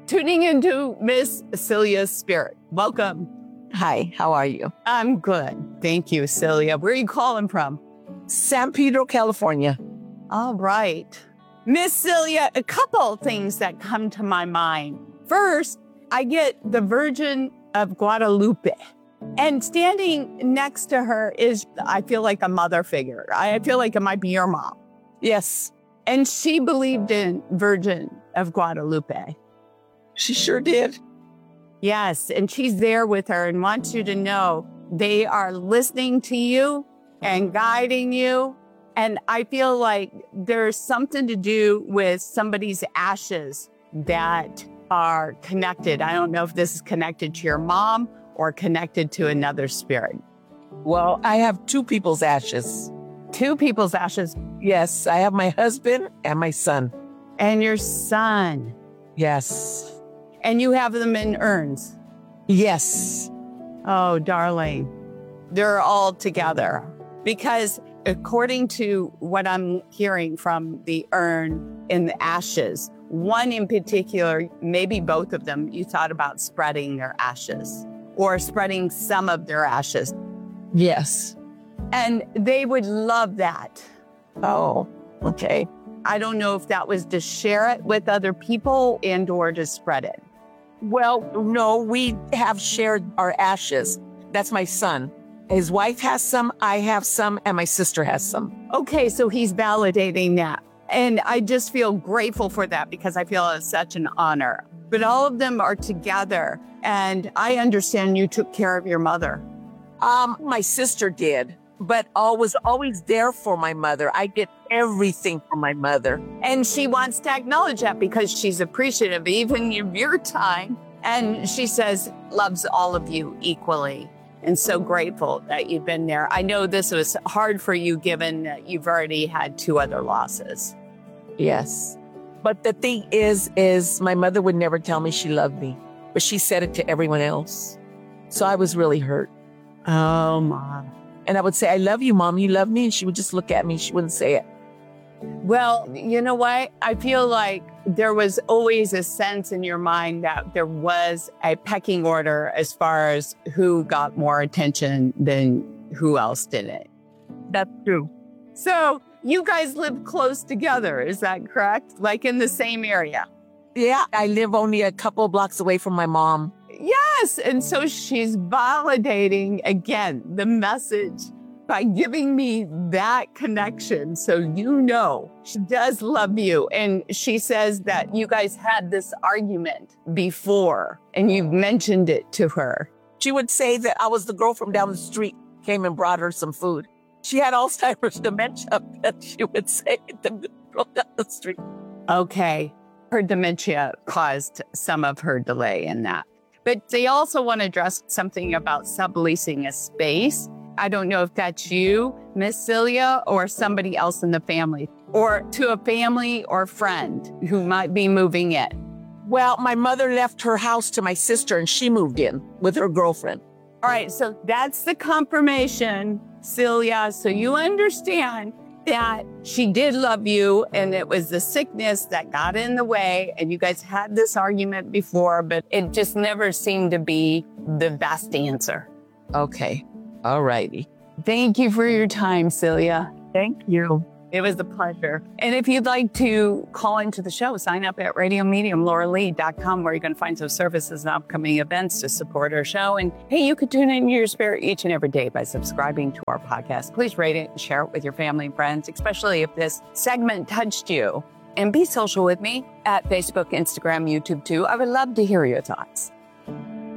tuning into Miss Celia's spirit. Welcome. Hi, how are you? I'm good. Thank you, Celia. Where are you calling from? San Pedro, California. All right. Miss Celia, a couple things that come to my mind. First, I get the Virgin of Guadalupe. And standing next to her is, I feel like a mother figure. I feel like it might be your mom. Yes. And she believed in Virgin of Guadalupe. She sure did. Yes, and she's there with her and wants you to know they are listening to you and guiding you. And I feel like there's something to do with somebody's ashes that are connected. I don't know if this is connected to your mom or connected to another spirit. Well, I have two people's ashes. Two people's ashes. Yes, I have my husband and my son. And your son. Yes. And you have them in urns. Yes. Oh, darling. They're all together. Because according to what I'm hearing from the urn in the ashes, one in particular, maybe both of them, you thought about spreading their ashes or spreading some of their ashes. Yes. And they would love that. Oh, okay. I don't know if that was to share it with other people and or to spread it. Well, no, we have shared our ashes. That's my son. His wife has some, I have some, and my sister has some. Okay, so he's validating that. And I just feel grateful for that because I feel it's such an honor. But all of them are together. And I understand you took care of your mother. My sister did, but I was always there for my mother. I did everything for my mother. And she wants to acknowledge that because she's appreciative even of your time. And she says, loves all of you equally. And so grateful that you've been there. I know this was hard for you given that you've already had two other losses. Yes. But the thing is my mother would never tell me she loved me, but she said it to everyone else. So I was really hurt. Oh, Mom. And I would say, I love you, Mom. You love me. And she would just look at me. She wouldn't say it. Well, you know what? I feel like there was always a sense in your mind that there was a pecking order as far as who got more attention than who else didn't. That's true. So you guys live close together. Is that correct? Like in the same area? Yeah, I live only a couple blocks away from my mom. Yes. And so she's validating again the message by giving me that connection. So you know she does love you. And she says that you guys had this argument before and you've mentioned it to her. She would say that I was the girl from down the street, came and brought her some food. She had Alzheimer's dementia, that she would say, the girl down the street. Okay. Her dementia caused some of her delay in that. But they also want to address something about subleasing a space. I don't know if that's you, Miss Celia, or somebody else in the family, or to a family or friend who might be moving in. Well, my mother left her house to my sister and she moved in with her girlfriend. All right, so that's the confirmation, Celia. So you understand that she did love you and it was the sickness that got in the way and you guys had this argument before, but it just never seemed to be the best answer. Okay. All righty. Thank you for your time, Celia. Thank you. It was a pleasure. And if you'd like to call into the show, sign up at RadioMediumLauraLee.com where you're going to find some services and upcoming events to support our show. And hey, you could tune in your spirit each and every day by subscribing to our podcast. Please rate it and share it with your family and friends, especially if this segment touched you. And be social with me at Facebook, Instagram, YouTube too. I would love to hear your thoughts.